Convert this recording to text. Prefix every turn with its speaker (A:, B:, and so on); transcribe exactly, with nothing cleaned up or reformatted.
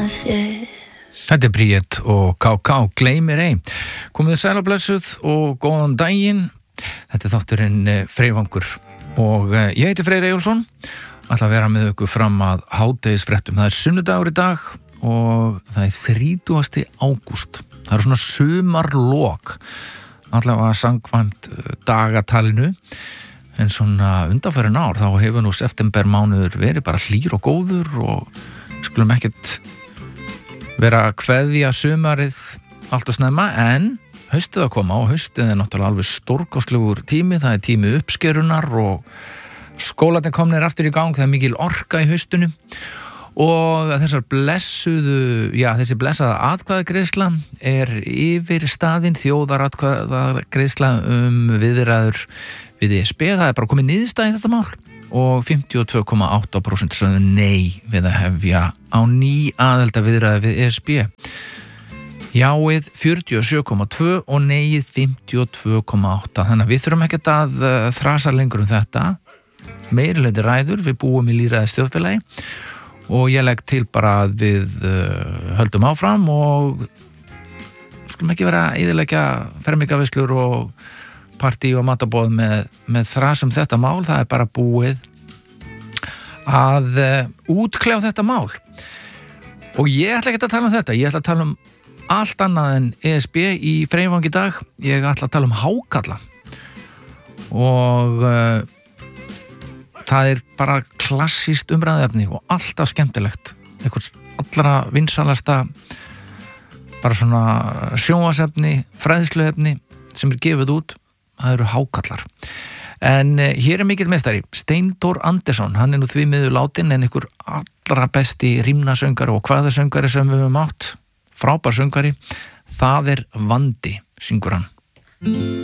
A: þér.
B: Þetta er Bríett og K K, gleymir ei. Komið sæl og blessuð og góðan daginn. Þetta er þátturinn Freyvangur og ég heiti Freyr Eyjólfsson. Ætla að vera með ykkur fram að hádegisfréttum. Það er sunnudagur í dag og það er þrítugasti ágúst. Það eru svona sumarlok, allavega samkvæmt dagatalinu. En svona undanfarin ár þá hefur nú september mánuður verið bara hlýr og góður og skulum ekkert vera að kveðja sumarið allt og snemma, en haustið að koma og haustið er náttúrulega alveg stórkostlegur tími. Það er tími uppskerunar og skólarnir komnir aftur í gang. Það er mikil orka í haustinu og þessar blessuðu, já, þessi blessaða atkvæðagreiðsla er yfir staðinn, þjóðaratkvæðagreiðsla um viðræður við E S B. Það er bara komið niðurstaða í þetta mál og fimmtíu og tvö komma átta prósent sögðu nei við að hefja á ný aðildarviðræði við E S B. Jáið fjörutíu og sjö komma tvö og neið fimmtíu og tvö komma átta. Þannig að við þurfum ekkert að uh, þrasa lengur um þetta. Meirihlauti ræður, við búum í lýðræðis þjóðfélagi og ég legg til bara að við uh, höldum áfram og skulum ekki vera að eyðileggja fermingarveislur og partí og matabóð með, með þrasum þetta mál. Það er bara búið að uh, útkljá þetta mál og ég ætla ekki að tala um þetta, ég ætla að tala um allt annað en E S B í Freyvangi í dag. Ég ætla að tala um hákarla og uh, það er bara klassískt umræðuefni og alltaf skemmtilegt, einhver allra vinsalasta bara svona sjónvarpsefni, fræðsluefni sem er gefið út. Það eru hákarlar. En uh, hér er mikill meistari, Steindór Andersson. Hann er nú því miður látinn en einhver allra besti rímnasöngari og kvæðasöngari sem við höfum átt. Frábær söngari. Það er Vandi, syngur hann.